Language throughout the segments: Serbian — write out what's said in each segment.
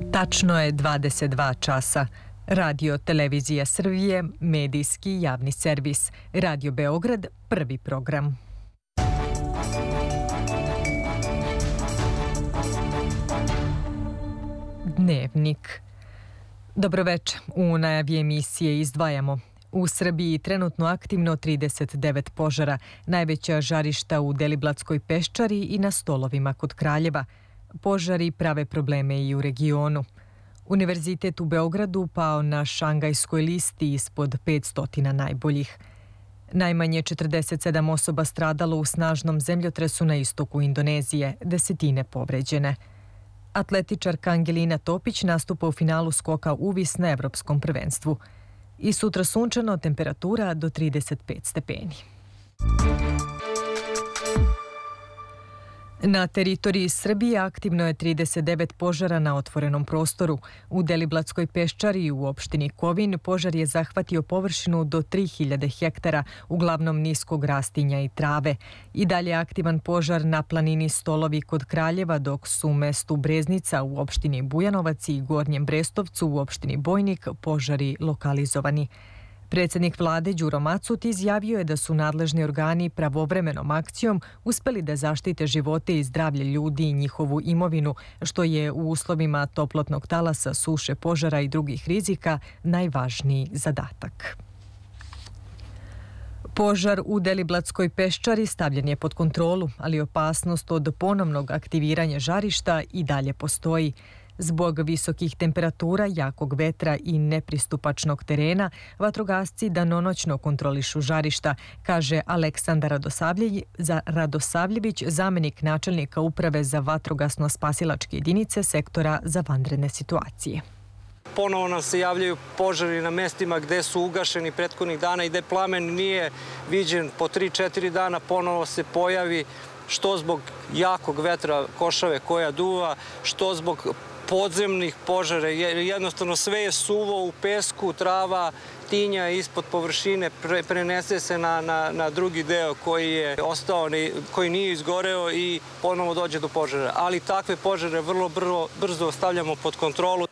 Tačno je 22 časa. Radio Televizija Srbije, medijski javni servis. Radio Beograd, prvi program. Dnevnik. Dobroveče. U najavi emisije izdvajamo. U Srbiji trenutno aktivno 39 požara, najveća žarišta u Deliblatskoj peščari i na Stolovima kod Kraljeva. Požari prave probleme i u regionu. Univerzitet u Beogradu pao na šangajskoj listi ispod 500 najboljih. Najmanje 47 osoba stradalo u snažnom zemljotresu na istoku Indonezije, desetine povređene. Atletičarka Angelina Topić nastupa u finalu skoka uvis na Evropskom prvenstvu. I sutra sunčano, temperatura do 35 stepeni. Na teritoriji Srbije aktivno je 39 požara na otvorenom prostoru. U Deliblatskoj peščari u opštini Kovin požar je zahvatio površinu do 3000 hektara, uglavnom niskog rastinja i trave. I dalje aktivan požar na planini Stolovi kod Kraljeva, dok su u mestu Breznica u opštini Bujanovac i Gornjem Brestovcu u opštini Bojnik požari lokalizovani. Predsjednik vlade Đuro Macut izjavio je da su nadležni organi pravovremenom akcijom uspeli da zaštite živote i zdravlje ljudi i njihovu imovinu, što je u uslovima toplotnog talasa, suše, požara i drugih rizika najvažniji zadatak. Požar u Deliblatskoj peščari stavljen je pod kontrolu, ali opasnost od ponovnog aktiviranja žarišta i dalje postoji. Zbog visokih temperatura, jakog vetra i nepristupačnog terena, vatrogasci danonoćno kontrolišu žarišta, kaže Aleksandar Radosavljević, zamenik načelnika Uprave za vatrogasno-spasilačke jedinice sektora za vanredne situacije. Ponovo nam se javljaju požari na mestima gde su ugašeni prethodnih dana i gde plamen nije viđen po 3-4 dana, ponovo se pojavi, što zbog jakog vetra košave koja duva, što zbog podzemnih požara, jer jednostavno sve je suvo u pesku, trava, tinja ispod površine, prenese se na drugi deo koji je ostao, koji nije izgoreo i ponovo dođe do požara. Ali takve požare vrlo brzo stavljamo pod kontrolu.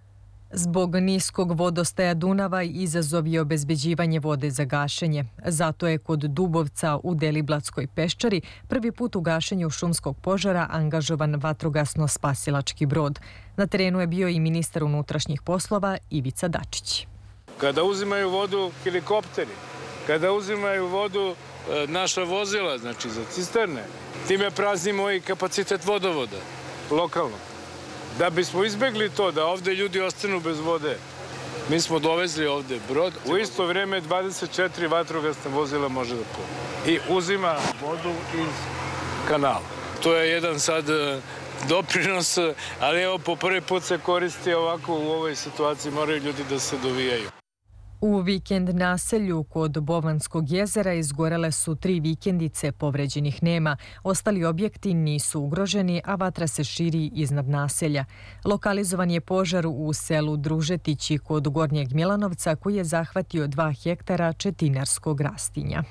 Zbog niskog vodostaja Dunava izazov je obezbeđivanje vode za gašenje. Zato je kod Dubovca u Deliblatskoj peščari prvi put u gašenju šumskog požara angažovan vatrogasno-spasilački brod. Na terenu je bio i ministar unutrašnjih poslova Ivica Dačić. Kada uzimaju vodu helikopteri, kada uzimaju vodu naša vozila, znači za cisterne, time praznimo i kapacitet vodovoda lokalno. Da bismo izbegli to da ovde ljudi ostanu bez vode, mi smo dovezli ovde brod. U isto vrijeme 24 vatrogasna vozila može da plovi i uzima vodu iz kanala. To je jedan sad doprinos, ali evo po prvi put se koristi ovako u ovoj situaciji, moraju ljudi da se dovijaju. U vikend naselju kod Bovanskog jezera izgorele su 3 vikendice, povređenih nema. Ostali objekti nisu ugroženi, a vatra se širi iznad naselja. Lokalizovan je požar u selu Družetići kod Gornjeg Milanovca koji je zahvatio 2 hektara četinarskog rastinja.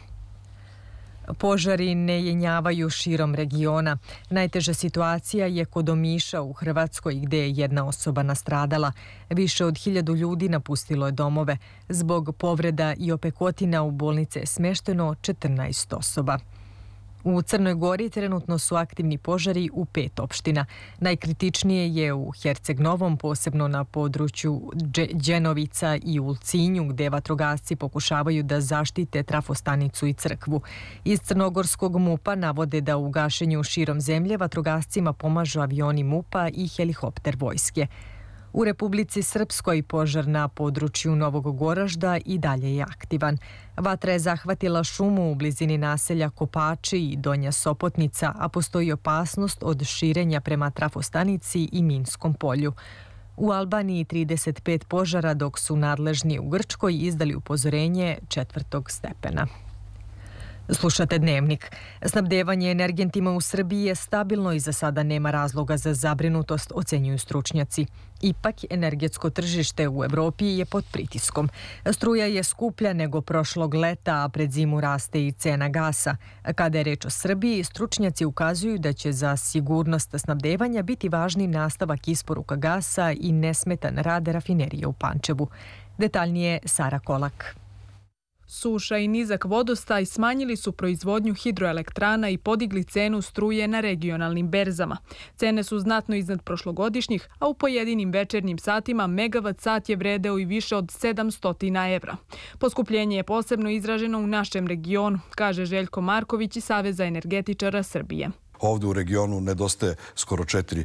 Požari ne jenjavaju širom regiona. Najteža situacija je kod Omiša u Hrvatskoj gde je 1 osoba nastradala. Više od 1000 ljudi napustilo je domove. Zbog povreda i opekotina u bolnice je smešteno 14 osoba. U Crnoj Gori trenutno su aktivni požari u 5 opština. Najkritičnije je u Herceg Novom, posebno na području Đenovica i Ulcinju, gde vatrogasci pokušavaju da zaštite trafostanicu i crkvu. Iz Crnogorskog MUP-a navode da u gašenju širom zemlje vatrogascima pomažu avioni MUP-a i helikopter vojske. U Republici Srpskoj požar na području Novog Goražda i dalje je aktivan. Vatra je zahvatila šumu u blizini naselja Kopači i Donja Sopotnica, a postoji opasnost od širenja prema trafostanici i Minskom polju. U Albaniji 35 požara, dok su nadležni u Grčkoj izdali upozorenje 4. stepena. Slušate Dnevnik. Snabdevanje energentima u Srbiji je stabilno i za sada nema razloga za zabrinutost, ocenjuju stručnjaci. Ipak, energetsko tržište u Evropi je pod pritiskom. Struja je skuplja nego prošlog leta, a pred zimu raste i cena gasa. Kada je reč o Srbiji, stručnjaci ukazuju da će za sigurnost snabdevanja biti važni nastavak isporuka gasa i nesmetan rad rafinerije u Pančevu. Detaljnije Sara Kolak. Suša i nizak vodostaj smanjili su proizvodnju hidroelektrana i podigli cenu struje na regionalnim berzama. Cene su znatno iznad prošlogodišnjih, a u pojedinim večernjim satima megavat sat je vredeo i više od 700 evra. Poskupljenje je posebno izraženo u našem regionu, kaže Željko Marković iz Saveza energetičara Srbije. Ovdje u regionu nedostaje skoro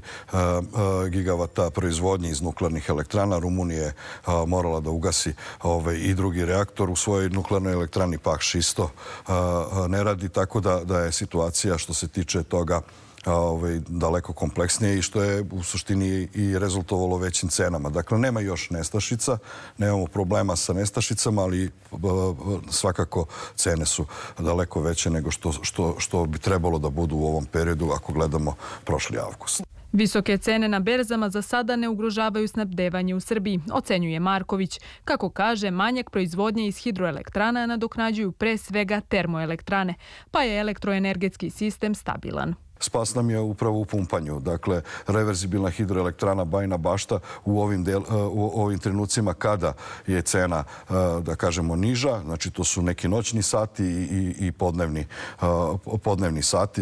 4 gigavata proizvodnje iz nuklearnih elektrana. Rumunija je morala da ugasi i drugi reaktor u svojoj nuklearnoj elektrani, Paks isto ne radi, tako da je situacija što se tiče toga daleko kompleksnije i što je u suštini i rezultovalo većim cenama. Dakle, nema još nestašica, nemamo problema sa nestašicama, ali svakako cene su daleko veće nego što bi trebalo da budu u ovom periodu ako gledamo prošli avgust. Visoke cene na berzama za sada ne ugrožavaju snabdevanje u Srbiji, ocenjuje Marković. Kako kaže, manjak proizvodnje iz hidroelektrana nadoknađuju pre svega termoelektrane, pa je elektroenergetski sistem stabilan. Spas nam je upravo u pumpanju. Dakle, reverzibilna hidroelektrana Bajina Bašta u ovim trenucima kada je cena, da kažemo, niža, znači to su neki noćni sati i podnevni sati,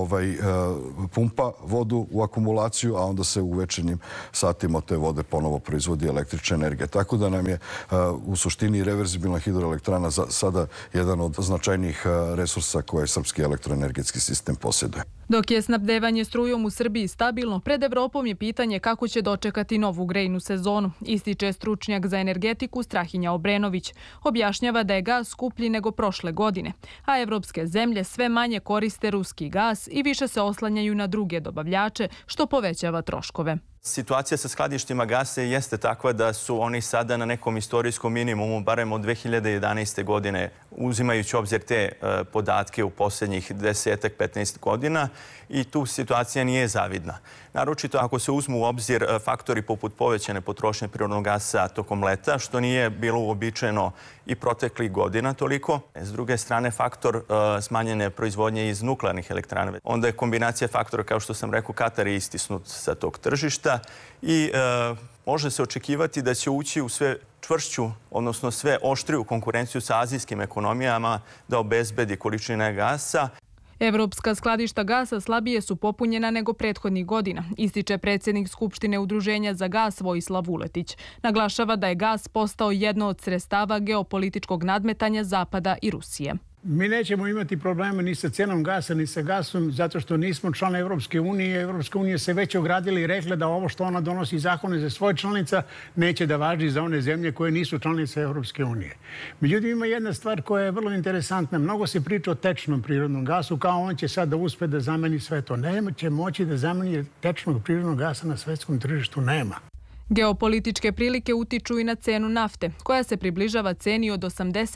pumpa vodu u akumulaciju, a onda se u večernjim satima te vode ponovo proizvodi električna energija. Tako da nam je u suštini reverzibilna hidroelektrana sada jedan od značajnijih resursa koje srpski elektroenergetski sistem posjeduje. Dok je snabdevanje strujom u Srbiji stabilno, pred Evropom je pitanje kako će dočekati novu grejnu sezonu, ističe stručnjak za energetiku Strahinja Obrenović. Objašnjava da je gas skuplji nego prošle godine, a evropske zemlje sve manje koriste ruski gas i više se oslanjaju na druge dobavljače, što povećava troškove. Situacija sa skladištima gasa jeste takva da su oni sada na nekom istorijskom minimumu, barem od 2011. godine, uzimajući obzir te podatke u posljednjih 10-15 godina, i tu situacija nije zavidna. Naročito ako se uzmu u obzir faktori poput povećane potrošnje prirodnog gasa tokom leta, što nije bilo uobičajeno i proteklih godina toliko. S druge strane, faktor smanjene proizvodnje iz nuklearnih elektrana. Onda je kombinacija faktora, kao što sam rekao, Katar je istisnut sa tog tržišta i može se očekivati da će ući u sve čvršću, odnosno sve oštriju konkurenciju sa azijskim ekonomijama da obezbedi količine gasa. Evropska skladišta gasa slabije su popunjena nego prethodnih godina, ističe predsjednik Skupštine Udruženja za gas Vojislav Vuletić. Naglašava da je gas postao jedno od sredstava geopolitičkog nadmetanja Zapada i Rusije. Mi nećemo imati problema ni sa cenom gasa, ni sa gasom, zato što nismo član Evropske unije. Evropska unija se već ogradila i rekla da ovo što ona donosi zakone za svoje članica neće da važi za one zemlje koje nisu članice Evropske unije. Međutim, ima jedna stvar koja je vrlo interesantna. Mnogo se priča o tečnom prirodnom gasu, kao on će sad da uspe da zameni sve to. Neće moći da zameni tečnog prirodnog gasa na svetskom tržištu, nema. Geopolitičke prilike utiču i na cenu nafte, koja se približava ceni od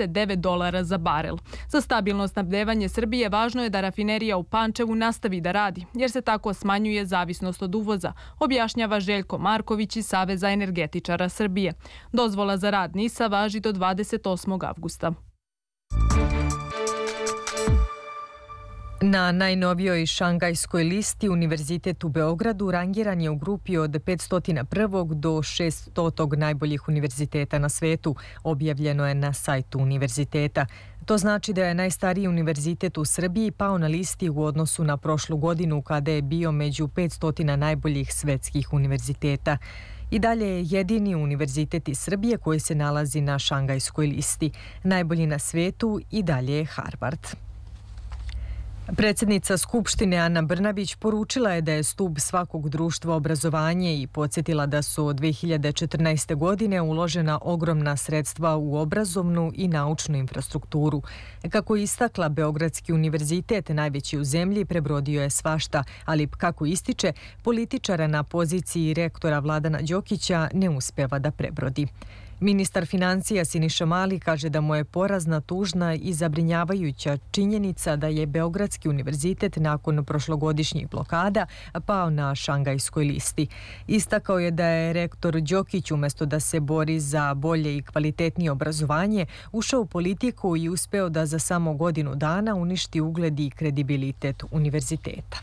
$89 za barel. Za stabilno snabdevanje Srbije važno je da rafinerija u Pančevu nastavi da radi, jer se tako smanjuje zavisnost od uvoza, objašnjava Željko Marković iz Saveza energetičara Srbije. Dozvola za rad NIS-a važi do 28. avgusta. Na najnovijoj šangajskoj listi Univerzitet u Beogradu rangiran je u grupi od 501. do 600. najboljih univerziteta na svetu, objavljeno je na sajtu univerziteta. To znači da je najstariji univerzitet u Srbiji pao na listi u odnosu na prošlu godinu kada je bio među 500 najboljih svetskih univerziteta. I dalje je jedini univerzitet iz Srbije koji se nalazi na šangajskoj listi. Najbolji na svetu i dalje je Harvard. Predsjednica Skupštine Ana Brnabić poručila je da je stub svakog društva obrazovanje i podsjetila da su od 2014. godine uložena ogromna sredstva u obrazovnu i naučnu infrastrukturu. Kako je istakla, Beogradski univerzitet, najveći u zemlji, prebrodio je svašta, ali kako ističe, političara na poziciji rektora Vladana Đokića ne uspeva da prebrodi. Ministar financija Siniša Mali kaže da mu je porazna, tužna i zabrinjavajuća činjenica da je Beogradski univerzitet nakon prošlogodišnjih blokada pao na šangajskoj listi. Istakao je da je rektor Đokić umjesto da se bori za bolje i kvalitetnije obrazovanje ušao u politiku i uspeo da za samo godinu dana uništi ugled i kredibilitet univerziteta.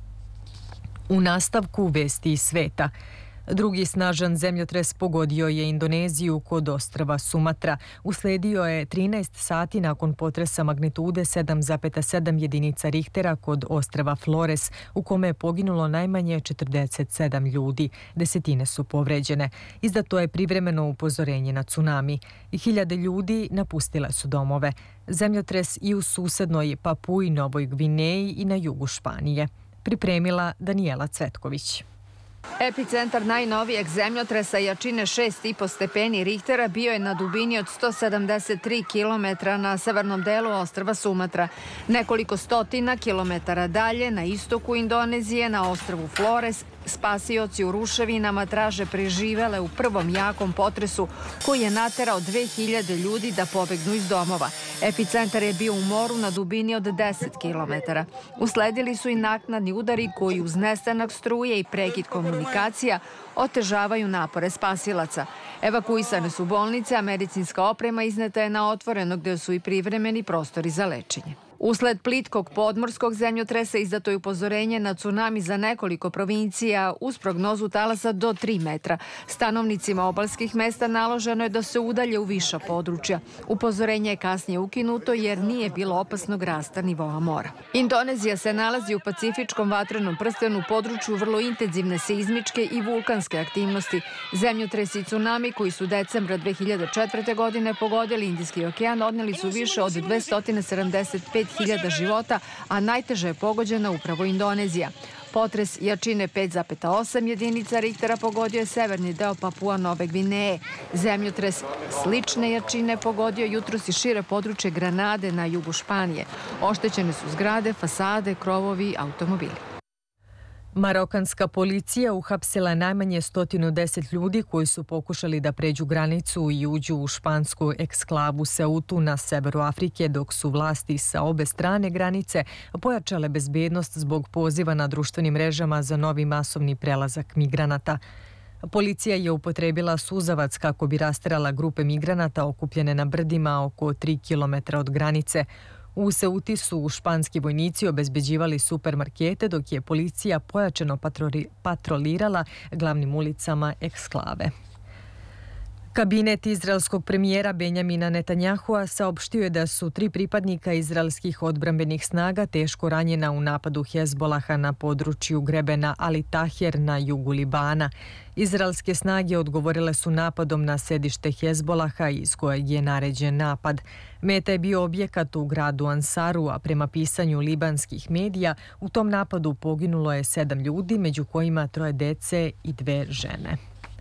U nastavku vesti iz sveta. Drugi snažan zemljotres pogodio je Indoneziju kod ostrva Sumatra. Usledio je 13 sati nakon potresa magnitude 7,7 jedinica Richtera kod ostrva Flores, u kome je poginulo najmanje 47 ljudi. Desetine su povređene. Izdato je privremeno upozorenje na tsunami. Hiljade ljudi napustile su domove. Zemljotres i u susednoj Papui Novoj Gvineji i na jugu Španije. Pripremila Danijela Cvetković. Epicentar najnovijeg zemljotresa jačine 6,5 stepeni Richtera bio je na dubini od 173 km na severnom delu ostrva Sumatra. Nekoliko stotina kilometara dalje, na istoku Indonezije, na ostrvu Flores, spasioci u ruševinama traže preživele u prvom jakom potresu koji je naterao 2000 ljudi da pobegnu iz domova. Epicentar je bio u moru na dubini od 10 km. Usledili su i naknadni udari koji uz nestanak struje i prekid komunikacija otežavaju napore spasilaca. Evakuisane su bolnice, a medicinska oprema izneta je na otvoreno gdje su i privremeni prostori za lečenje. Usled plitkog podmorskog zemljotresa izdato je upozorenje na tsunami za nekoliko provincija uz prognozu talasa do 3 metra. Stanovnicima obalskih mesta naloženo je da se udalje u viša područja. Upozorenje je kasnije ukinuto jer nije bilo opasnog rasta nivoa mora. Indonezija se nalazi u pacifičkom vatrenom prstenu području vrlo intenzivne seizmičke i vulkanske aktivnosti. Zemljotresi i tsunami koji su decembra 2004. godine pogodili Indijski okean odneli su više od 275.000 života, a najteže je pogođena upravo Indonezija. Potres jačine 5,8 jedinica Richtera pogodio je severni deo Papua Nove Gvineje. Zemljotres slične jačine pogodio jutros i šire područje Granade na jugu Španije. Oštećene su zgrade, fasade, krovovi i automobili. Marokanska policija uhapsila je najmanje 110 ljudi koji su pokušali da pređu granicu i uđu u špansku eksklavu Seutu na severu Afrike, dok su vlasti sa obe strane granice pojačale bezbednost zbog poziva na društvenim mrežama za novi masovni prelazak migranata. Policija je upotrebila suzavac kako bi rasterala grupe migranata okupljene na brdima oko 3 km od granice. U Seuti su španski vojnici obezbeđivali supermarkete, dok je policija pojačano patrolirala glavnim ulicama eksklave. Kabinet izraelskog premijera Benjamina Netanjahua saopštio je da su 3 pripadnika izraelskih odbrambenih snaga teško ranjena u napadu Hezbolaha na području grebena Ali Taher na jugu Libana. Izraelske snage odgovorile su napadom na sedište Hezbolaha iz kojeg je naređen napad. Meta je bio objekat u gradu Ansaru, a prema pisanju libanskih medija u tom napadu poginulo je 7 ljudi, među kojima 3 dece i 2 žene.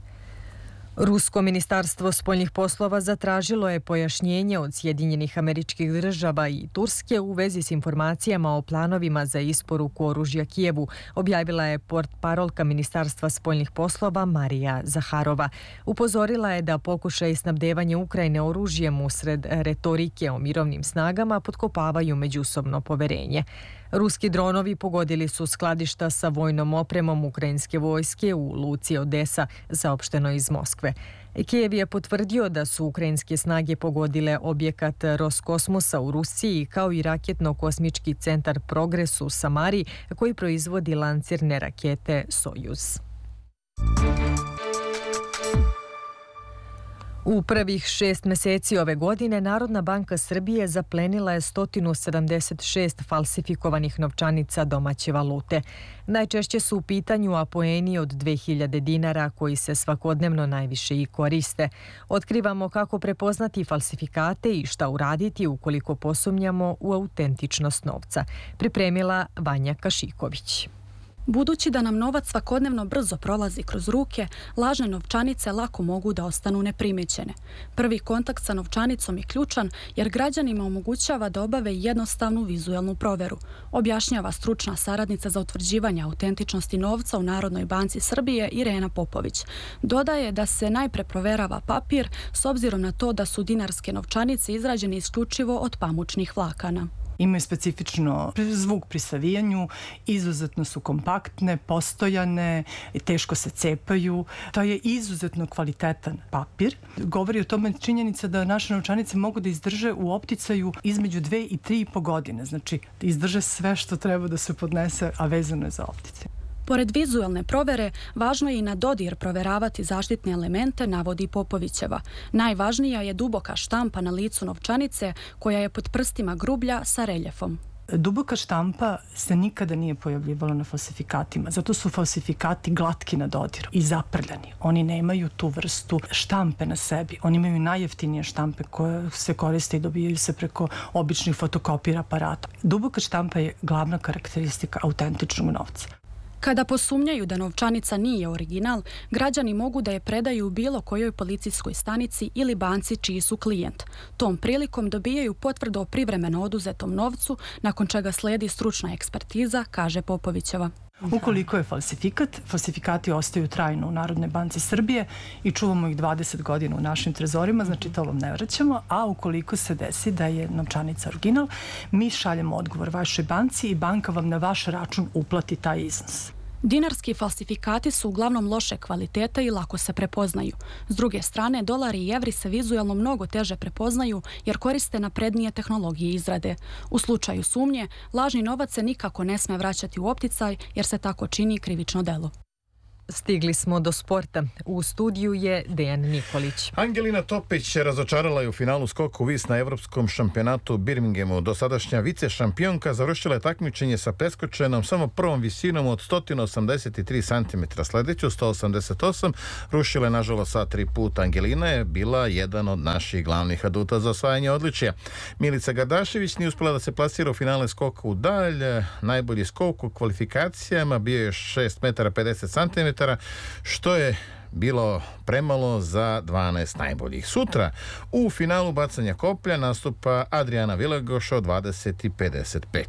Rusko ministarstvo spoljnih poslova zatražilo je pojašnjenje od Sjedinjenih Američkih Država i Turske u vezi s informacijama o planovima za isporuku oružja Kijevu, objavila je portparolka Ministarstva spoljnih poslova Marija Zaharova. Upozorila je da pokušaj snabdevanja Ukrajine oružjem usred retorike o mirovnim snagama potkopavaju međusobno poverenje. Ruski dronovi pogodili su skladišta sa vojnom opremom ukrajinske vojske u luci Odesa, saopšteno iz Moskve. Kijev je potvrdio da su ukrajinske snage pogodile objekat Roskosmosa u Rusiji kao i raketno-kosmički centar Progres u Samari koji proizvodi lancirne rakete Sojuz. U prvih 6 meseci ove godine Narodna banka Srbije zaplenila je 176 falsifikovanih novčanica domaće valute. Najčešće su u pitanju apoeni od 2000 dinara koji se svakodnevno najviše i koriste. Otkrivamo kako prepoznati falsifikate i šta uraditi ukoliko posumnjamo u autentičnost novca. Pripremila Vanja Kašiković. Budući da nam novac svakodnevno brzo prolazi kroz ruke, lažne novčanice lako mogu da ostanu neprimećene. Prvi kontakt sa novčanicom je ključan jer građanima omogućava da obave jednostavnu vizuelnu proveru, objašnjava stručna saradnica za utvrđivanje autentičnosti novca u Narodnoj banci Srbije Irena Popović. Dodaje da se najpre proverava papir s obzirom na to da su dinarske novčanice izrađene isključivo od pamučnih vlakana. Imaju specifično zvuk pri savijanju, izuzetno su kompaktne, postojane, teško se cepaju. To je izuzetno kvalitetan papir. Govori o tome činjenica da naše novčanice mogu da izdrže u opticaju između 2 i 3,5 godine. Znači, izdrže sve što treba da se podnese, a vezano je za opticaju. Pored vizuelne provere, važno je i na dodir proveravati zaštitne elemente, navodi Popovićeva. Najvažnija je duboka štampa na licu novčanice, koja je pod prstima grublja sa reljefom. Duboka štampa se nikada nije pojavljivala na falsifikatima. Zato su falsifikati glatki na dodiru i zaprljani. Oni nemaju tu vrstu štampe na sebi. Oni imaju najjeftinije štampe koje se koriste i dobijaju se preko običnih fotokopira aparata. Duboka štampa je glavna karakteristika autentičnog novca. Kada posumnjaju da novčanica nije original, građani mogu da je predaju u bilo kojoj policijskoj stanici ili banci čiji su klijent. Tom prilikom dobijaju potvrdu o privremeno oduzetom novcu, nakon čega sledi stručna ekspertiza, kaže Popovićeva. Ukoliko je falsifikat, falsifikati ostaju trajno u Narodnoj banci Srbije i čuvamo ih 20 godina u našim trezorima, znači to vam ne vraćamo, a ukoliko se desi da je novčanica original, mi šaljemo odgovor vašoj banci i banka vam na vaš račun uplati taj iznos. Dinarski falsifikati su uglavnom loše kvaliteta i lako se prepoznaju. S druge strane, dolari i evri se vizuelno mnogo teže prepoznaju jer koriste naprednije tehnologije izrade. U slučaju sumnje, lažni novac se nikako ne sme vraćati u opticaj jer se tako čini krivično delo. Stigli smo do sporta. U studiju je Dejan Nikolić. Angelina Topić razočarala je u finalu skoku vis na evropskom šampionatu u Birminghamu. Dosadašnja vice šampionka završila je takmičenje sa preskočenom samo prvom visinom od 183 cm. Sledeću 188 rušila je nažalost sa 3 puta. Angelina je bila jedan od naših glavnih aduta za osvajanje odličja. Milica Gardašević nije uspela da se plasira u finale skoka u dalj. Najbolji skok u kvalifikacijama bio je 6 metara 50 cm, što je bilo premalo za 12 najboljih. Sutra u finalu bacanja koplja nastupa Adriana Vilagoša od 20 i 55.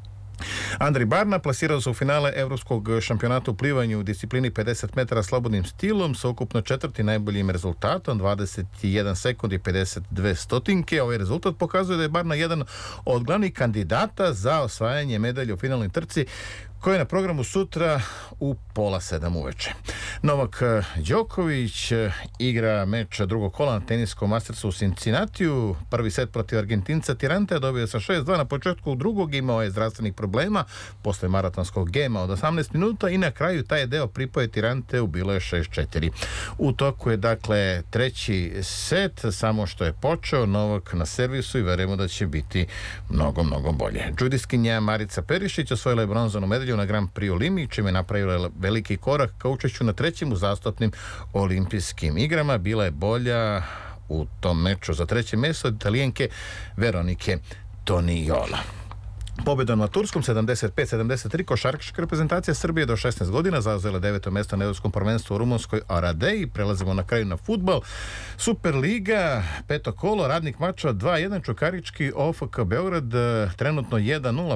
Andri Barna plasirao se u finale Evropskog šampionata u plivanju u disciplini 50 metara slobodnim stilom sa ukupno 4. najboljim rezultatom 21 sekund i 52 stotinke. Ovaj rezultat pokazuje da je Barna jedan od glavnih kandidata za osvajanje medalje u finalnoj trci koja je na programu sutra u 6:30 uveče. Novak Đoković igra meč drugog kola na teniskom Mastersu u Cincinnatiju. Prvi set protiv Argentinca Tirantea dobio sa 6:2 na početku drugog, imao je zdravstvenih problema posle maratonskog gema od 18 minuta i na kraju taj deo pripoje Tiranteu bilo je 6:4. U toku je dakle treći set, samo što je počeo, Novak na servisu i verujemo da će biti mnogo bolje. Džudiskinja Marica Perišić osvojila je bronzanu medalju na Grand Prix u Limi, čime je napravila veliki korak ka učešću na 3. uzastopnim olimpijskim igrama. Bila je bolja u tom meču za 3. mesto od Italijenke Veronike Tonijola. Pobedom na turskom 75-73 košarkaška reprezentacija Srbije do 16 godina zauzela 9. mesto na evropskom prvenstvu u rumunskoj Aradeji. Prelazimo na kraju na fudbal. Superliga, 5. kolo, radnik mača 2-1, Čukarički OFK Beograd, trenutno 1-0,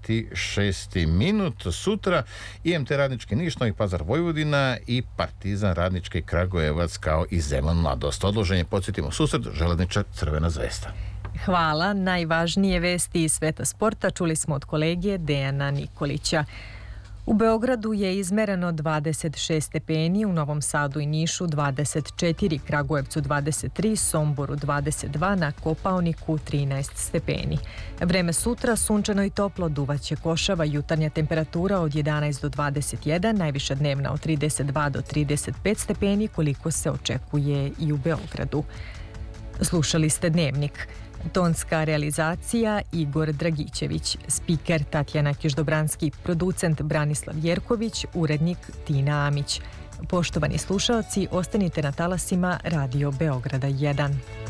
56. minut. Sutra IMT Radnički Niš, Novi Pazar Vojvodina i Partizan Radnički Kragujevac kao i Zemun Mladost. Odloženje, podsjetimo, susret Železničar Crvena zvezda. Hvala. Najvažnije vesti iz sveta sporta čuli smo od kolege Dejana Nikolića. U Beogradu je izmereno 26 stepeni, u Novom Sadu i Nišu 24, Kragujevcu 23, Somboru 22, na Kopaoniku 13 stepeni. Vreme sutra sunčano i toplo, duvaće košava, jutarnja temperatura od 11 do 21, najviša dnevna od 32 do 35 stepeni, koliko se očekuje i u Beogradu. Slušali ste Dnevnik. Tonska realizacija Igor Dragićević, spiker Tatjana Kiždobranski, producent Branislav Jerković, urednik Tina Amić. Poštovani slušaoci, ostanite na talasima Radio Beograda 1.